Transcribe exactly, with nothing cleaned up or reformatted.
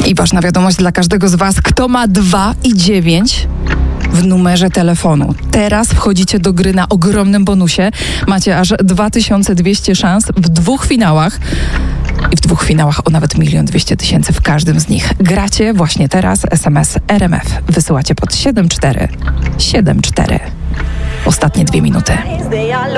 I ważna wiadomość dla każdego z Was, kto ma dwa i dziewięć w numerze telefonu. Teraz wchodzicie do gry na ogromnym bonusie. Macie aż dwa tysiące dwieście szans w dwóch finałach. I w dwóch finałach o nawet milion dwieście tysięcy w każdym z nich. Gracie właśnie teraz. S M S R M F wysyłacie pod siedem cztery siedem cztery. Ostatnie dwie minuty.